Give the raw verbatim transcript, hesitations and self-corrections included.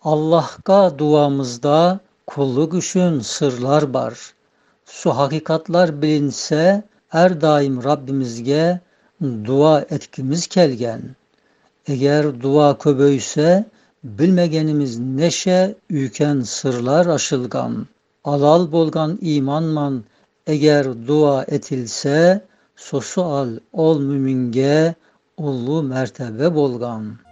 Allahqa duamızda kulluk üçün sırlar bar. Şu hakikatlar bilinsə, er daim Rabbimizge dua etkimiz kelgen. Eğer dua köböyse, bilmegenimiz neşe üken sırlar aşılgan. Alal bolgan imanman eğer dua etilse, sosu al ol müminge ullu mertebe bolgan.